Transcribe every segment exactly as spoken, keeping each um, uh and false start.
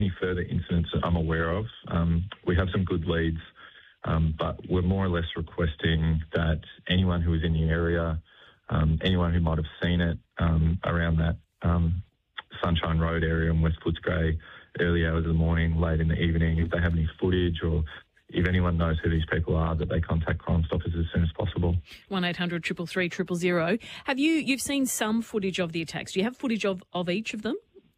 any further incidents that I'm aware of. Um, we have some good leads, um, but we're more or less requesting that anyone who is in the area, um, anyone who might have seen it um, around that um, Sunshine Road area in West Footscray, early hours of the morning, late in the evening, if they have any footage or if anyone knows who these people are, that they contact Crime Stoppers as soon as possible. one eight hundred three three three zero zero zero. Have you, you've seen some footage of the attacks. Do you have footage of, of each of them?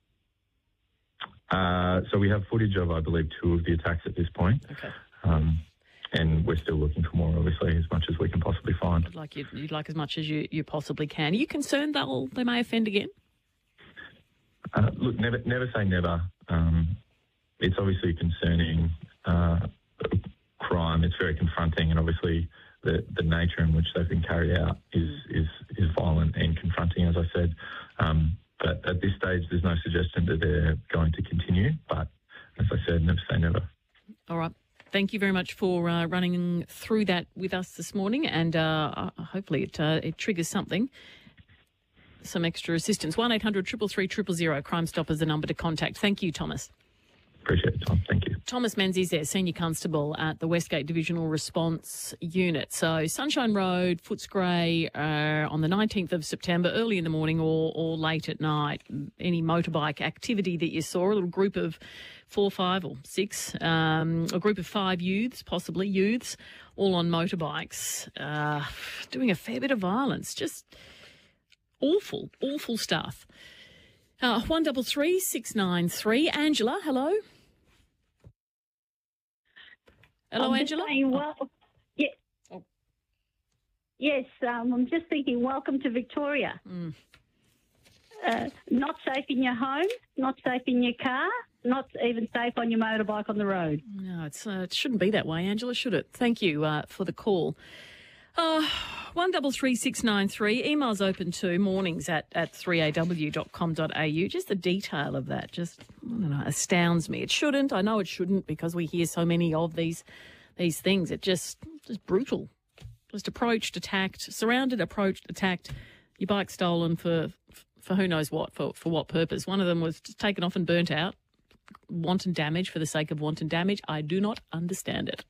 Uh, so we have footage of, I believe, two of the attacks at this point. Okay. Um, and we're still looking for more, obviously, as much as we can possibly find. I'd like you, you'd like as much as you, you possibly can. Are you concerned they'll, they may offend again? Uh, look, never, never say never. Um, it's obviously concerning uh, crime. It's very confronting, and obviously the, the nature in which they've been carried out is is, is violent and confronting, as I said. Um, but at this stage, there's no suggestion that they're going to continue. But as I said, never say never. All right. Thank you very much for uh, running through that with us this morning, and uh, hopefully it uh, it triggers something. Some extra assistance. one eight hundred three three three zero zero. Crime Stoppers, the number to contact. Thank you, Thomas. Appreciate it, Tom. Thank you. Thomas Menzies there, Senior Constable at the Westgate Divisional Response Unit. So Sunshine Road, Footscray, uh, on the nineteenth of September, early in the morning or, or late at night. Any motorbike activity that you saw, a little group of four, five or six, um, a group of five youths, possibly youths, all on motorbikes, uh, doing a fair bit of violence. Just awful, awful stuff. Uh, one double three six nine three. Angela, hello. Hello, I'm Angela. Just saying, well, oh. Yeah. Oh. Yes, um, I'm just thinking, welcome to Victoria. Mm. Uh, not safe in your home, not safe in your car, not even safe on your motorbike on the road. No, it's, uh, it shouldn't be that way, Angela, should it? Thank you uh, for the call. Uh, one double three six nine three. Emails open to mornings at, at three a w dot com dot a u. Just the detail of that just, I don't know, astounds me. It shouldn't. I know it shouldn't because we hear so many of these these things. It just, just brutal. Just approached, attacked, surrounded, approached, attacked. Your bike stolen for for who knows what, for, for what purpose. One of them was just taken off and burnt out. Wanton damage for the sake of wanton damage. I do not understand it.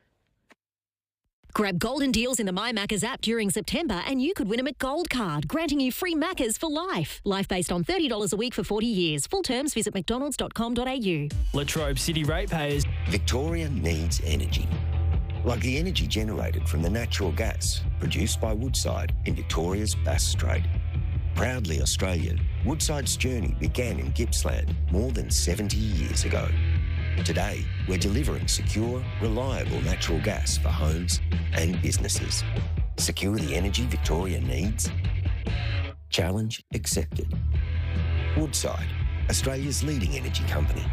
Grab golden deals in the My Maccas app during September and you could win a McGold card, granting you free Maccas for life. Life based on thirty dollars a week for forty years. Full terms visit mcdonalds dot com dot a u. Latrobe City ratepayers. Victoria needs energy. Like the energy generated from the natural gas produced by Woodside in Victoria's Bass Strait. Proudly Australian, Woodside's journey began in Gippsland more than seventy years ago. Today, we're delivering secure, reliable natural gas for homes and businesses. Secure the energy Victoria needs? Challenge accepted. Woodside, Australia's leading energy company.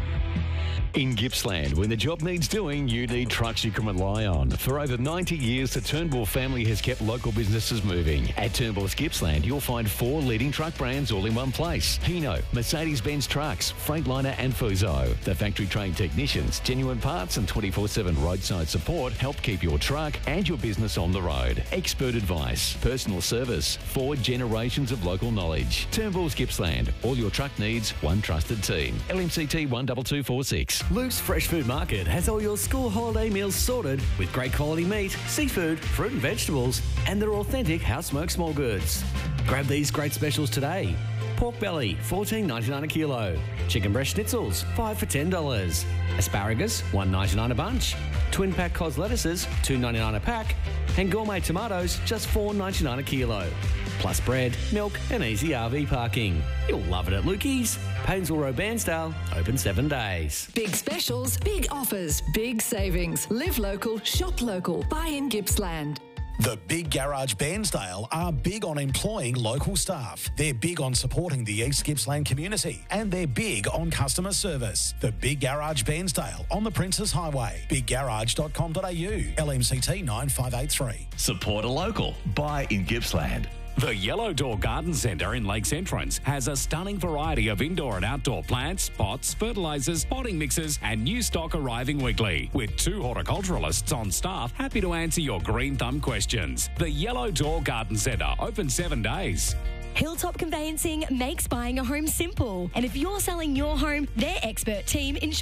In Gippsland, when the job needs doing, you need trucks you can rely on. For over ninety years, the Turnbull family has kept local businesses moving. At Turnbull's Gippsland, you'll find four leading truck brands all in one place. Hino, Mercedes-Benz Trucks, Freightliner and Fuso. The factory-trained technicians, genuine parts and twenty-four seven roadside support help keep your truck and your business on the road. Expert advice, personal service, four generations of local knowledge. Turnbull's Gippsland, all your truck needs, one trusted team. L M C T one two two four six. Luke's Fresh Food Market has all your school holiday meals sorted with great quality meat, seafood, fruit and vegetables, and their authentic house-smoked small goods. Grab these great specials today. Pork belly, fourteen ninety-nine a kilo. Chicken breast schnitzels, five for ten dollars. Asparagus, one ninety-nine a bunch. Twin pack cos lettuces, two ninety-nine a pack. And gourmet tomatoes, just four ninety-nine a kilo. Plus bread, milk and easy R V parking. You'll love it at Lukey's. Painesville Road, Bairnsdale, open seven days. Big specials, big offers, big savings. Live local, shop local. Buy in Gippsland. The Big Garage Bairnsdale are big on employing local staff. They're big on supporting the East Gippsland community, and they're big on customer service. The Big Garage Bairnsdale on the Princes Highway. big garage dot com dot a u. L M C T nine five eight three. Support a local. Buy in Gippsland. The Yellow Door Garden Centre in Lakes Entrance has a stunning variety of indoor and outdoor plants, pots, fertilisers, potting mixes and new stock arriving weekly. With two horticulturalists on staff happy to answer your green thumb questions. The Yellow Door Garden Centre, open seven days. Hilltop Conveyancing makes buying a home simple. And if you're selling your home, their expert team ensures